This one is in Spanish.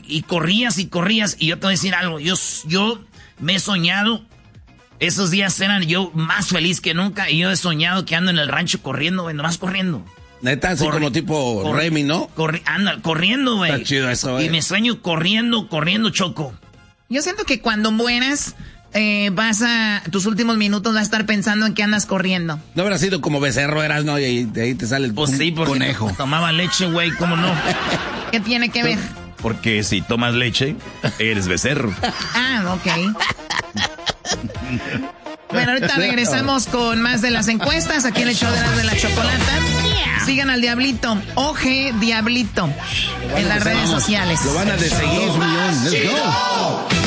y corrías. Y yo te voy a decir algo. Yo me he soñado. Esos días eran yo más feliz que nunca. Y yo he soñado que ando en el rancho corriendo, güey. Nomás corriendo. Neta, así como tipo Remy, ¿no? Anda, corriendo, güey. Está chido eso, güey. Y me sueño corriendo, Choco. Yo siento que cuando mueras, tus últimos minutos vas a estar pensando en que andas corriendo. No habrá sido como becerro, eras, ¿no? Y de ahí te sale el conejo. Tomaba leche, güey, ¿cómo no? ¿Qué tiene que ver? Porque si tomas leche, eres becerro. Ok. Bueno, ahorita regresamos con más de las encuestas aquí en el show de la Chocolata. Sigan al Diablito, OG Diablito, en las redes sociales. Lo van a seguir.